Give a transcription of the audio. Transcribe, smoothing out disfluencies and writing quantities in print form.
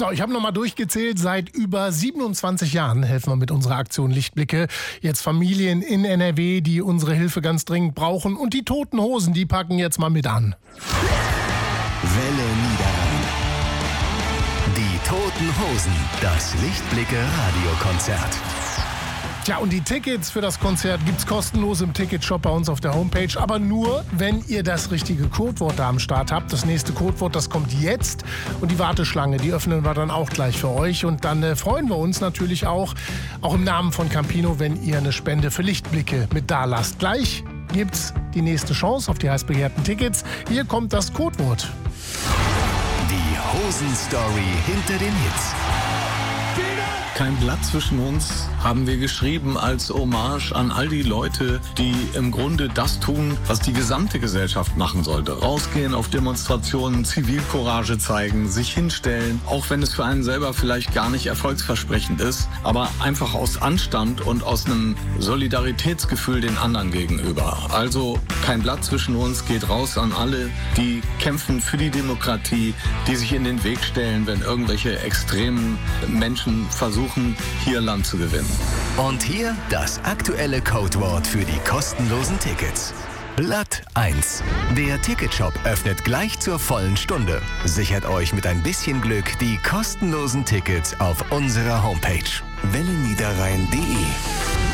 So, ich habe nochmal durchgezählt. Seit über 27 Jahren helfen wir mit unserer Aktion Lichtblicke jetzt Familien in NRW, die unsere Hilfe ganz dringend brauchen. Und die Toten Hosen, die packen jetzt mal mit an. Welle Niederrhein. Die Toten Hosen. Das Lichtblicke-Radiokonzert. Tja, und die Tickets für das Konzert gibt's kostenlos im Ticketshop bei uns auf der Homepage. Aber nur, wenn ihr das richtige Codewort da am Start habt. Das nächste Codewort, das kommt jetzt. Und die Warteschlange, die öffnen wir dann auch gleich für euch. Und dann freuen wir uns natürlich auch im Namen von Campino, wenn ihr eine Spende für Lichtblicke mit da lasst. Gleich gibt's die nächste Chance auf die heiß begehrten Tickets. Hier kommt das Codewort. Die Hosen-Story hinter den Hits. Kein Blatt zwischen uns haben wir geschrieben als Hommage an all die Leute, die im Grunde das tun, was die gesamte Gesellschaft machen sollte. Rausgehen auf Demonstrationen, Zivilcourage zeigen, sich hinstellen, auch wenn es für einen selber vielleicht gar nicht erfolgsversprechend ist, aber einfach aus Anstand und aus einem Solidaritätsgefühl den anderen gegenüber. Also kein Blatt zwischen uns geht raus an alle, die kämpfen für die Demokratie, die sich in den Weg stellen, wenn irgendwelche extremen Menschen versuchen, hier Land zu gewinnen. Und hier das aktuelle Codewort für die kostenlosen Tickets. Blatt 1. Der Ticketshop öffnet gleich zur vollen Stunde. Sichert euch mit ein bisschen Glück die kostenlosen Tickets auf unserer Homepage welleniederrhein.de.